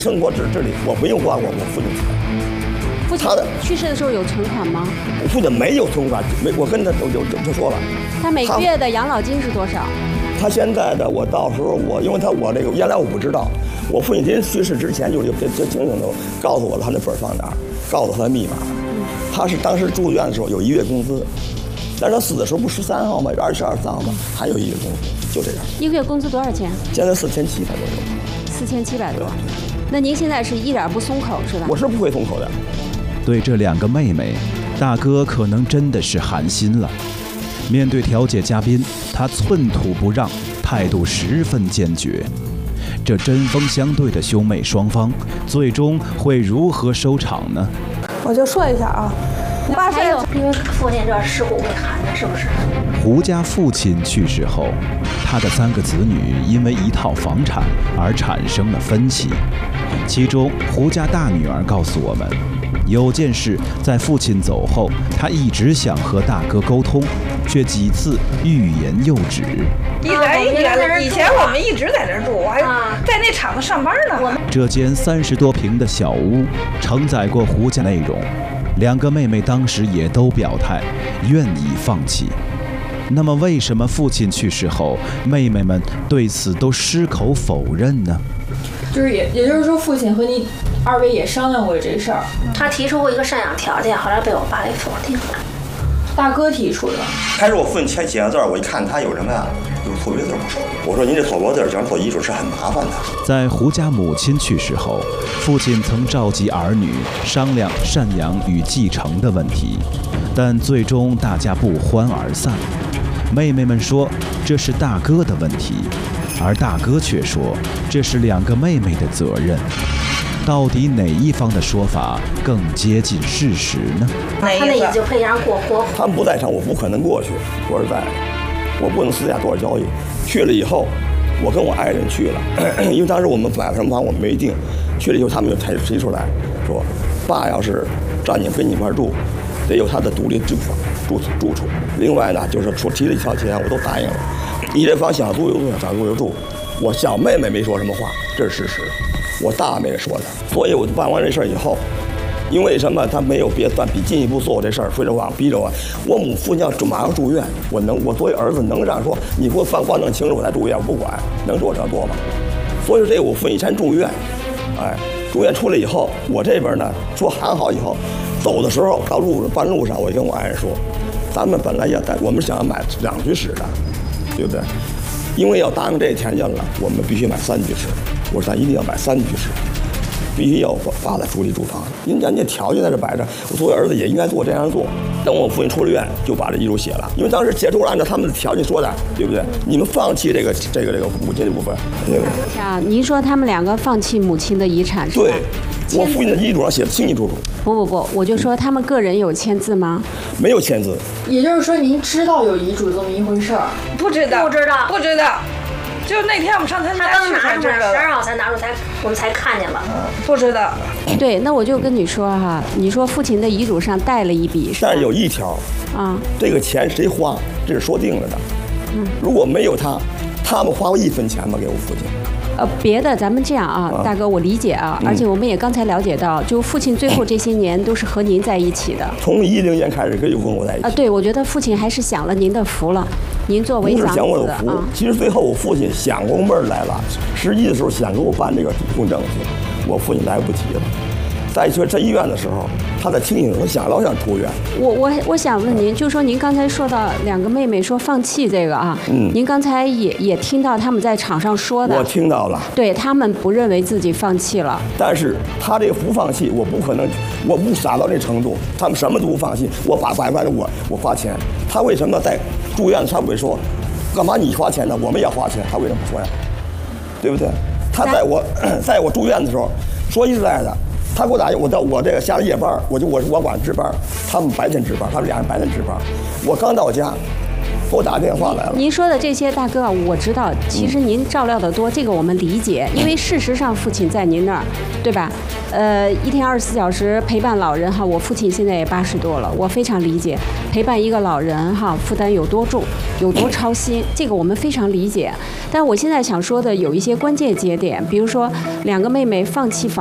生活自理，我没有花过我父亲钱。 父亲去世的时候有存款吗？ 我父亲没有存款，我跟他就说了。 他每个月的养老金是多少？ 他现在的我到时候因为我这个原来我不知道，我父亲临去世之前就清醒的告诉我他那本放哪儿，告诉他的密码。他是当时住院的时候有1月工资，但是他死的时候不13号吗？22、23号吗？还有1月工资，就这样。 1个月工资多少钱？ 现在4700多。 4700多。那您现在是一点不松口是吧？ 我是不会松口的。 对这2个妹妹，大哥可能真的是寒心了。面对调解嘉宾，他寸土不让，态度十分坚决。这针锋相对的兄妹双方，最终会如何收场呢？ 我就说一下啊，8岁， 因为父亲这事故给喊的，是不是？ 胡家父亲去世后，他的3个子女因为一套房产而产生了分歧。其中，胡家大女儿告诉我们，有件事在父亲走后，她一直想和大哥沟通，却几次欲言又止。 一来以前我们一直在这住，我还在那厂子上班呢。 这间30多平的小屋承载过胡家内容，2个妹妹当时也都表态愿意放弃。那么为什么父亲去世后，妹妹们对此都矢口否认呢？ 就是也就是说，父亲和你2位也商量过这事儿。 他提出过一个赡养条件，后来被我爸给否定了。 大哥提出的。 开始我父亲写下字儿，我一看他有什么呀，有错别字不少。我说您这错别字讲做遗嘱是很麻烦的。 在胡家母亲去世后，父亲曾召集儿女商量赡养与继承的问题，但最终大家不欢而散。妹妹们说这是大哥的问题，而大哥却说这是2个妹妹的责任。到底哪一方的说法更接近事实呢？ 他那意思就可以让过活。 他们不在场，我不可能过去。说实在，我不能私下做交易。去了以后，我跟我爱人去了，因为当时我们买什么房我们没定。去了以后，他们就提出来说，爸要是让你跟你一块住，得有他的独立住处。另外呢，就是说提了一条钱，我都答应了。你这房想租就住，想住就住。我小妹妹没说什么话，这是事实。我大妹妹说的，所以我就办完这事儿以后，因为什么？他没有别的比进一步做这事儿，非得往逼着我母亲要马上住院，我作为儿子能让说你给我放弄清楚我才住院，我不管，能做这做吗？所以说这个我父亲先住院，住院出来以后，我这边呢说喊好以后，走的时候到半路上，我就跟我爱人说，咱们本来我们想要买2居室的，对不对？因为要答应这条件了，我们必须买3居室。我说咱一定要买3居室，必须要发在福利住房。因为人家条件在这摆着，我作为儿子也应该这样做。等我父亲出了院，就把这遗嘱写了。因为当时写出了按照他们的条件说的，对不对？你们放弃这个母亲的部分。 您说他们2个放弃母亲的遗产是吧？ 对，我父亲的遗嘱上写的清清楚楚。 不，我就说他们个人有签字吗？ 没有签字。 也就是说，您知道有遗嘱这么一回事儿？ 不知道。就那天我们上他家去才知道的。 12号才拿出我们才看见了。 不知道。 对，那我就跟你说哈，你说父亲的遗嘱上带了一笔， 但是有一条这个钱谁花，这是说定了的。如果没有他们花过1分钱吗？给我父亲。 别的咱们这样啊，大哥，我理解啊，而且我们也刚才了解到，就父亲最后这些年都是和您在一起的。 从10年开始就跟我在一起。 对，我觉得父亲还是享了您的福了。您作为长子， 不是享我的福，其实最后我父亲想过门来了，11的时候想给我办这个公证去，我父亲来不及了。在去医院的时候，他在清醒，他老想出院。 我想问您，就说您刚才说到2个妹妹说放弃这个啊，您刚才也听到他们在场上说的。 我听到了。 对，他们不认为自己放弃了。 但是他这个不放弃，我不可能，我不傻到这程度。他们什么都不放弃，我把100万我花钱。他为什么在住院他不会说，干嘛你花钱呢？我们也花钱，他为什么不说呀？对不对？他在我住院的时候，说实在的。他给我打，我这个下了夜班，我管值班，他们白天值班，他们2人白天值班。我刚到家， 给我打电话来了。 您说的这些大哥，我知道，其实您照料的多，这个我们理解，因为事实上父亲在您那儿，对吧？一天24小时陪伴老人哈，我父亲现在也80多了，我非常理解陪伴一个老人哈，负担有多重，有多操心，这个我们非常理解。但我现在想说的有一些关键节点，比如说2个妹妹放弃